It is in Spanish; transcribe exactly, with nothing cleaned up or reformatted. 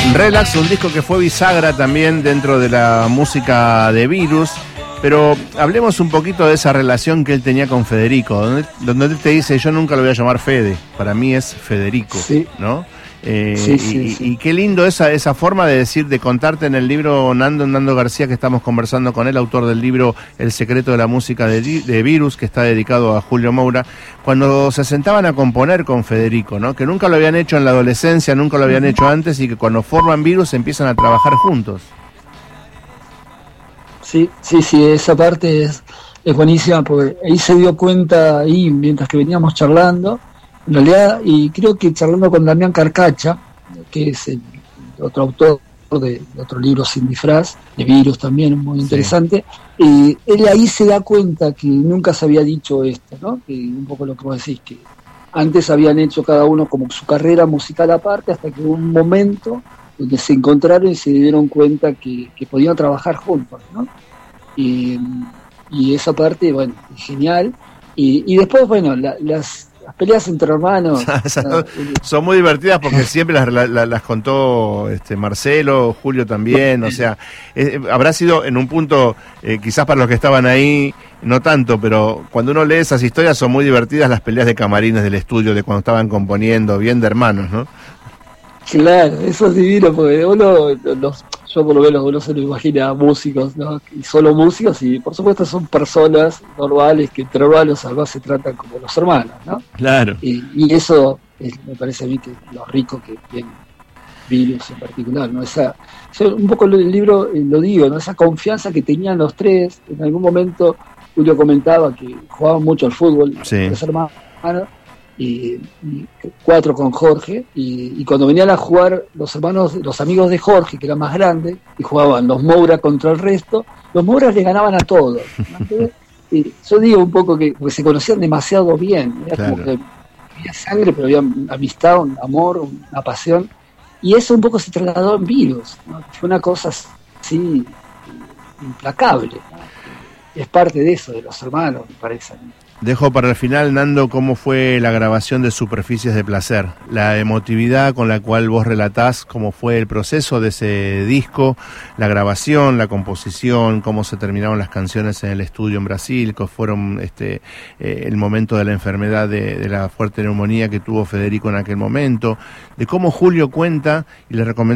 Relax, un disco que fue bisagra también dentro de la música de Virus, pero hablemos un poquito de esa relación que él tenía con Federico, donde, donde él te dice, yo nunca lo voy a llamar Fede, para mí es Federico, sí. ¿No? Eh, sí, sí, y, sí. y qué lindo esa, esa forma de decir, de contarte en el libro Nando, Nando García, que estamos conversando con él, autor del libro El secreto de la música de, de Virus, que está dedicado a Julio Moura, cuando se sentaban a componer con Federico, ¿no? Que nunca lo habían hecho en la adolescencia, nunca lo habían hecho antes, y que cuando forman Virus empiezan a trabajar juntos. Sí, sí, sí, esa parte es, es buenísima, porque ahí se dio cuenta, ahí mientras que veníamos charlando, en realidad, y creo que charlando con Damián Carcacha, que es el otro autor de, de otro libro Sin Disfraz, de Virus también, muy interesante, sí. Y él ahí se da cuenta que nunca se había dicho esto, ¿no? Que un poco lo que vos decís, que antes habían hecho cada uno como su carrera musical aparte, hasta que hubo un momento donde se encontraron y se dieron cuenta que, que podían trabajar juntos, ¿no? Y, y esa parte, bueno, genial. Y, y después, bueno, la, las... Las peleas entre hermanos no, son muy divertidas porque siempre las, las, las contó este Marcelo, Julio también, o sea, eh, habrá sido en un punto, eh, quizás para los que estaban ahí, no tanto, pero cuando uno lee esas historias son muy divertidas las peleas de camarines del estudio, de cuando estaban componiendo, bien de hermanos, ¿no? Claro, eso es divino, porque uno, los, yo por lo menos uno se lo imagina a músicos, ¿no? Y solo músicos, y por supuesto son personas normales que entre hermanos además se tratan como los hermanos, ¿no? Claro. Y, y eso es, me parece a mí que lo rico que tiene Virus en particular, ¿no? Esa, yo un poco en el libro eh, lo digo, ¿no? Esa confianza que tenían los tres. En algún momento Julio comentaba que jugaban mucho al fútbol, sí. Los hermanos, Y, y cuatro con Jorge, y, y cuando venían a jugar los hermanos, los amigos de Jorge, que eran más grandes, y jugaban los Moura contra el resto, los Mouras le ganaban a todos, ¿no? Y yo digo un poco que porque se conocían demasiado bien, era claro. Como que había sangre, pero había amistad, un amor, una pasión, y eso un poco se trasladó en Virus, ¿no? Fue una cosa así implacable, ¿no? Es parte de eso, de los hermanos, me parece. Dejo para el final, Nando, cómo fue la grabación de Superficies de Placer, la emotividad con la cual vos relatás cómo fue el proceso de ese disco, la grabación, la composición, cómo se terminaron las canciones en el estudio en Brasil, que fueron este eh, el momento de la enfermedad de, de la fuerte neumonía que tuvo Federico en aquel momento, de cómo Julio cuenta y le recomiendo